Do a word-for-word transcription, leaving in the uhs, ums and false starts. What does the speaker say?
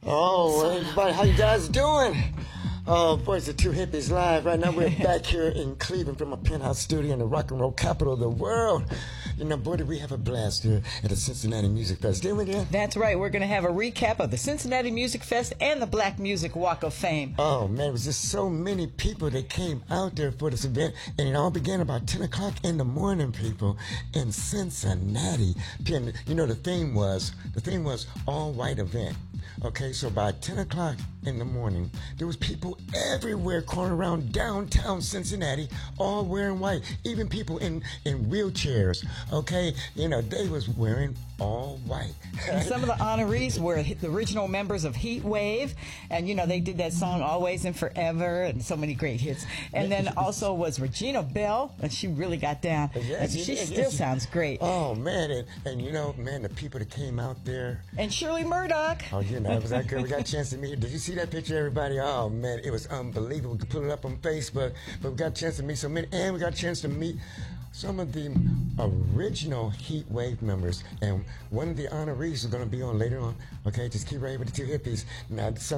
Oh, everybody, how you guys doing? Oh, boys, the Two Hippies live. Right now we're back here in Cleveland from a penthouse studio in the rock and roll capital of the world. You know, boy, did we have a blast here at the Cincinnati Music Fest, didn't we, dear? That's right. We're going to have a recap of the Cincinnati Music Fest and the Black Music Walk of Fame. Oh, man, it was just so many people that came out there for this event. And it all began about ten o'clock in the morning, people, in Cincinnati. And, you know, the theme was, the theme was all-white event. Okay, so by ten o'clock in the morning, there was people everywhere crawling around downtown Cincinnati, all wearing white. Even people in, in wheelchairs, okay? You know, they was wearing all white. And some of the honorees were the original members of Heat Wave. And, you know, they did that song Always and Forever and so many great hits. And then also was Regina Belle, and she really got down. Yes, and she yes, still yes. sounds great. Oh, man, and, and, you know, man, the people that came out there. And Shirley Murdoch. Oh, you know, it was that good. We got a chance to meet her. Did you see that picture, everybody? Oh, man, it was unbelievable. We could put it up on Facebook, but we got a chance to meet so many, and we got a chance to meet some of the original Heat Wave members, and one of the honorees is going to be on later on. Okay, just keep right with the Two Hippies. Now, some